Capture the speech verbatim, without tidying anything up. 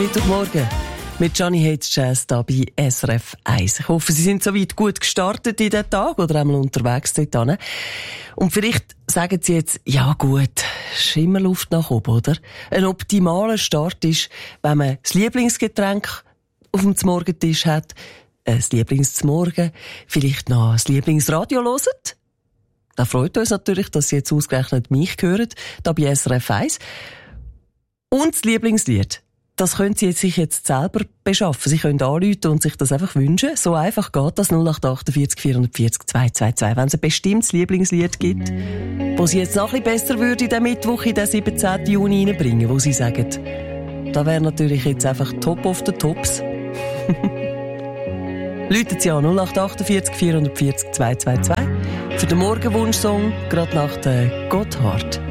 Mittwochmorgen mit Johnny Hates Jazz hier bei S R F eins. Ich hoffe, Sie sind soweit gut gestartet in den Tag oder einmal unterwegs dort hin. Und vielleicht sagen Sie jetzt, ja gut, ist immer Luft nach oben, oder? Ein optimaler Start ist, wenn man das Lieblingsgetränk auf dem Zmorgentisch hat, das Lieblingszmorgen, vielleicht noch das Lieblingsradio hören. Da freut uns natürlich, dass Sie jetzt ausgerechnet mich hören, hier bei S R F eins. Und das Lieblingslied. Das können Sie sich jetzt selber beschaffen. Sie können anrufen und sich das einfach wünschen. So einfach geht das. null acht acht vier vier vier vier zwei zwei zwei. Wenn es ein bestimmtes Lieblingslied gibt, wo Sie jetzt noch ein bisschen besser würde in den Mittwoch, in den siebzehnten Juni reinbringen, wo Sie sagen, da wäre natürlich jetzt einfach Top of the Tops. Rufen Sie an null acht acht vier vier vier zwei zwei zwei für den Morgenwunschsong, gerade nach der Gotthard.